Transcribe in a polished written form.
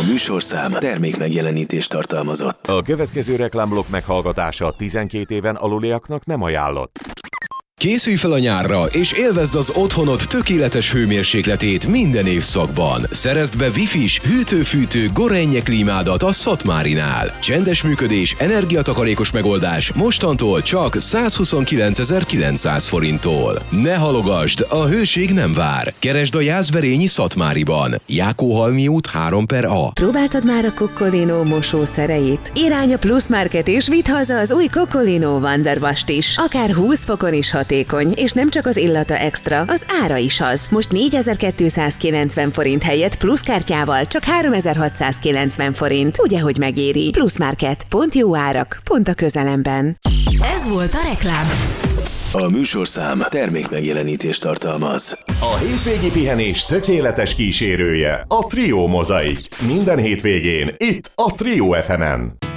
műsorszám termék megjelenítést tartalmazott. A következő reklámblokk meghallgatása 12 éven aluliaknak nem ajánlott. Készülj fel a nyárra, és élvezd az otthonod tökéletes hőmérsékletét minden évszakban. Szerezd be Wi-Fi-s, hűtő-fűtő Gorenje klímádat a Szatmárinál. Csendes működés, energiatakarékos megoldás mostantól csak 129.900 forinttól. Ne halogasd, a hőség nem vár. Keresd a Jászberényi Szatmáriban. Jákóhalmi út 3/A. Próbáltad már a Coccolino mosószereit? Irány a Plus Market és vidd haza az új Coccolino Wonder Washt is. Akár 20 fokon is hatékony, és nem csak az illata extra, az ára is az. Most 4290 forint helyett pluszkártyával csak 3690 forint. Ugye, hogy megéri? Plus Market. Pont jó árak, pont a közelemben. Ez volt a reklám. A műsorszám termék megjelenítést tartalmaz. A hétvégi pihenés tökéletes kísérője a Trio Mozaik. Minden hétvégén itt a Trio FM-en.